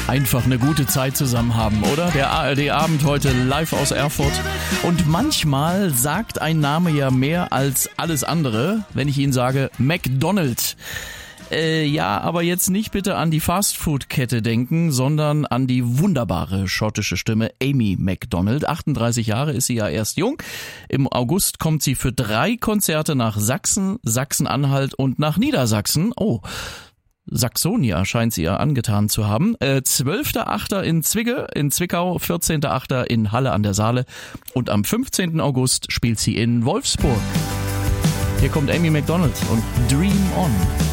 Einfach eine gute Zeit zusammen haben, oder? Der ARD-Abend heute live aus Erfurt. Und manchmal sagt ein Name ja mehr als alles andere, wenn ich Ihnen sage McDonald. Ja, aber jetzt nicht bitte an die Fastfood-Kette denken, sondern an die wunderbare schottische Stimme Amy Macdonald. 38 Jahre ist sie ja erst jung. Im August kommt sie für 3 Konzerte nach Sachsen, Sachsen-Anhalt und nach Niedersachsen. Oh, Saxonia scheint sie ja angetan zu haben. 12.8. in Zwickau, 14.8. in Halle an der Saale und am 15. August spielt sie in Wolfsburg. Hier kommt Amy Macdonald und Dream On.